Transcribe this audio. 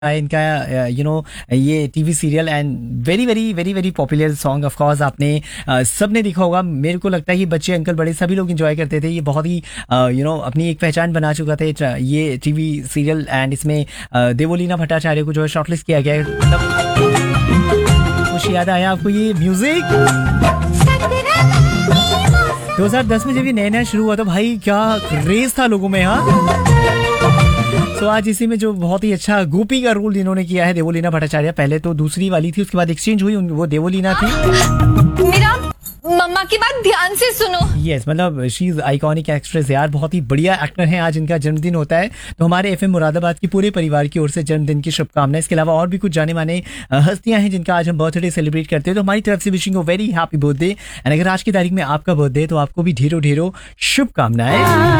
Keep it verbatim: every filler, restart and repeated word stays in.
इनका you know ये TV serial and very very very very popular song of course आपने uh, सबने देखा होगा। मेरे को लगता है कि बच्चे अंकल बड़े सभी लोग एंजॉय करते थे। ये बहुत ही यू नो अपनी एक पहचान बना चुका था ये टीवी सीरियल एंड इसमें uh, देवोलीना भट्टाचार्य को जो है शॉर्टलिस्ट किया गया है। मतलब कुछ याद आया आपको ये म्यूजिक? दो हज़ार दस में जब ये नया नया शुरू हुआ तो भाई क्या क्रेज था लोगों में। हाँ, तो आज इसी में जो बहुत ही अच्छा गोपी का रोल जिन्होंने किया है देवोलीना भट्टाचार्य, पहले तो दूसरी वाली थी, उसके बाद एक्सचेंज हुई, वो देवोलीना थी। मेरा मम्मा की बात ध्यान से सुनो। यस yes, मतलब शी इज आइकॉनिक एक्ट्रेस यार, बहुत ही बढ़िया एक्टर हैं। आज इनका जन्मदिन होता है तो हमारे एफएम मुरादाबाद की पूरे परिवार की ओर से जन्मदिन की शुभकामनाएं। इसके अलावा और भी कुछ जाने माने हस्तियां हैं जिनका आज हम बर्थडे सेलिब्रेट करते हैं, तो हमारी तरफ से wishing you very happy birthday. And अगर आज की तारीख में आपका बर्थडे है तो आपको भी ढेरों ढेरों शुभकामनाएं।